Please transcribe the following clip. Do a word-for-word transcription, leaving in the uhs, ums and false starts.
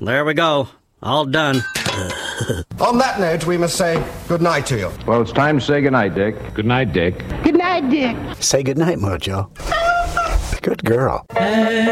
there we go. All done. On that note, we must say good night to you. Well, it's time to say good night, Dick. Good night, Dick. Good night, Dick. Say good night, Mojo. Good girl.